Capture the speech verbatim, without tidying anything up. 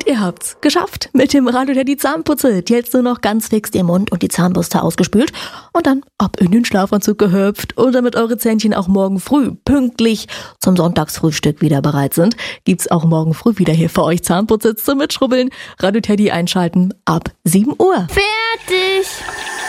Ihr habt's geschafft mit dem Radio Teddy Zahnputze. Jetzt nur noch ganz fix den Mund und die Zahnbürste ausgespült und dann ab in den Schlafanzug gehüpft. Und damit eure Zähnchen auch morgen früh pünktlich zum Sonntagsfrühstück wieder bereit sind, gibt's auch morgen früh wieder hier für euch Zahnputzsitz zum Mitschrubbeln. Radio Teddy einschalten ab sieben Uhr. Fertig!